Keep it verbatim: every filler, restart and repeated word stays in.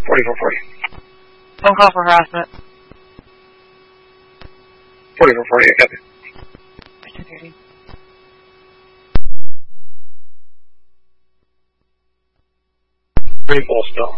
forty-four forty. Phone call for harassment. forty-four forty, I got it. Pretty full still.